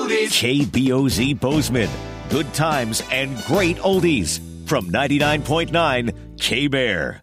oldies. KBOZ Bozeman. Good times and great oldies. From 99.9 K-Bear.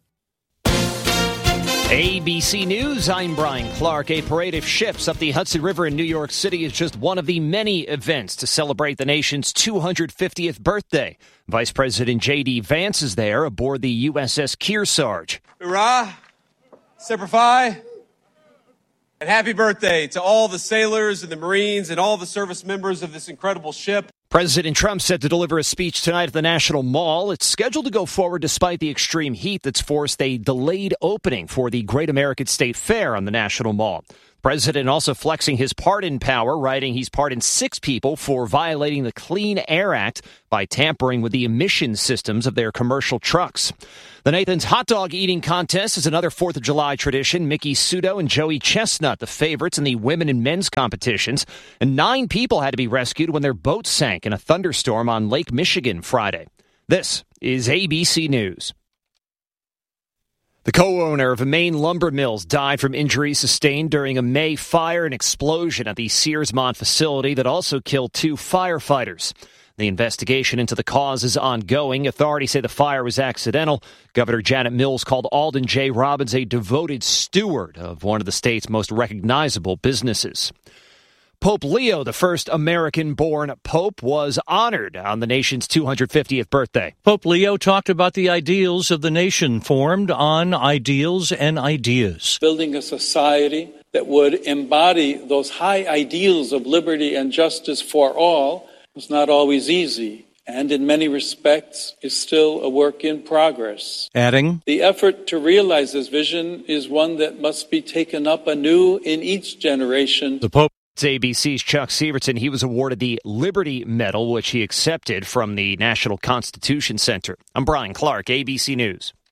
ABC News, I'm Brian Clark. A parade of ships up the Hudson River in New York City is just one of the many events to celebrate the nation's 250th birthday. Vice President J.D. Vance is there aboard the USS Kearsarge. Hurrah! Semper Fi! And happy birthday to all the sailors and the Marines and all the service members of this incredible ship. President Trump set to deliver a speech tonight at the National Mall. It's scheduled to go forward despite the extreme heat that's forced a delayed opening for the Great American State Fair on the National Mall. President also flexing his pardon power, writing he's pardoned 6 people for violating the Clean Air Act by tampering with the emission systems of their commercial trucks. The Nathan's Hot Dog Eating Contest is another 4th of July tradition. Mickey Sudo and Joey Chestnut, the favorites in the women and men's competitions. And 9 people had to be rescued when their boat sank in a thunderstorm on Lake Michigan Friday. This is ABC News. The co-owner of Maine Lumber Mills died from injuries sustained during a May fire and explosion at the Searsmont facility that also killed 2 firefighters. The investigation into the cause is ongoing. Authorities say the fire was accidental. Governor Janet Mills called Alden J. Robbins a devoted steward of one of the state's most recognizable businesses. Pope Leo, the first American-born pope, was honored on the nation's 250th birthday. Pope Leo talked about the ideals of the nation formed on ideals and ideas. Building a society that would embody those high ideals of liberty and justice for all was not always easy, and in many respects is still a work in progress. Adding, the effort to realize this vision is one that must be taken up anew in each generation. The Pope. It's ABC's Chuck Severson. He was awarded the Liberty Medal, which he accepted from the National Constitution Center. I'm Brian Clark, ABC News.